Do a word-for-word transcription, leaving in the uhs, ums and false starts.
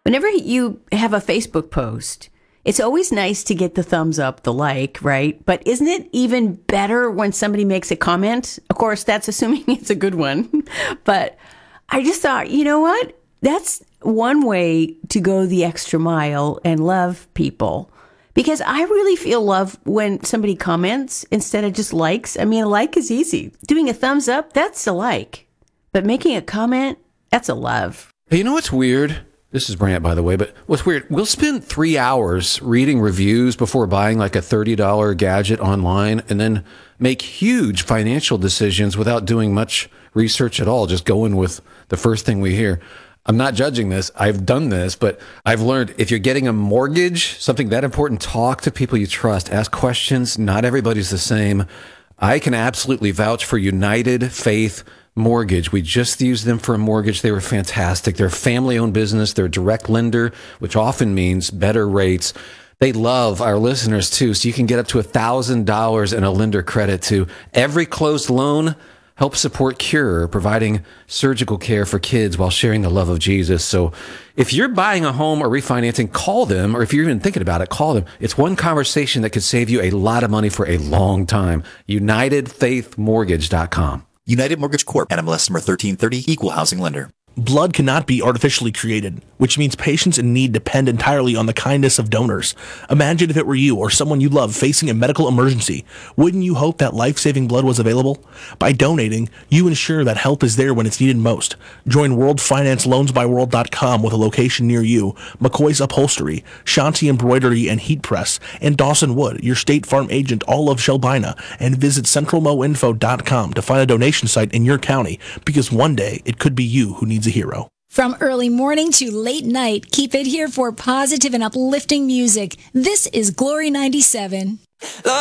whenever you have a Facebook post, it's always nice to get the thumbs up, the like, right? But isn't it even better when somebody makes a comment? Of course, that's assuming it's a good one. But I just thought, you know what? That's one way to go the extra mile and love people. Because I really feel love when somebody comments instead of just likes. I mean, a like is easy. Doing a thumbs up, that's a like. But making a comment, that's a love. Hey, you know what's weird? This is Brant, by the way, but what's weird, we'll spend three hours reading reviews before buying like a thirty dollars gadget online and then make huge financial decisions without doing much research at all, just going with the first thing we hear. I'm not judging this. I've done this, but I've learned if you're getting a mortgage, something that important, talk to people you trust, ask questions. Not everybody's the same. I can absolutely vouch for United Faith Mortgage. We just used them for a mortgage. They were fantastic. They're a family-owned business. They're a direct lender, which often means better rates. They love our listeners too, so you can get up to one thousand dollars in a lender credit to every closed loan. Help support Cure, providing surgical care for kids while sharing the love of Jesus. So if you're buying a home or refinancing, call them, or if you're even thinking about it, call them. It's one conversation that could save you a lot of money for a long time. United Faith Mortgage dot com. United Mortgage Corp. N M L S number thirteen thirty, Equal Housing Lender. Blood cannot be artificially created, which means patients in need depend entirely on the kindness of donors. Imagine if it were you or someone you love facing a medical emergency. Wouldn't you hope that life-saving blood was available? By donating, you ensure that help is there when it's needed most. Join World Finance Loans by World dot com with a location near you, McCoy's Upholstery, Shanti Embroidery and Heat Press, and Dawson Wood, your State Farm agent, all of Shelbina, and visit Central Mo Info dot com to find a donation site in your county, because one day it could be you who needs a hero. From early morning to late night, keep it here for positive and uplifting music. This is Glory ninety-seven.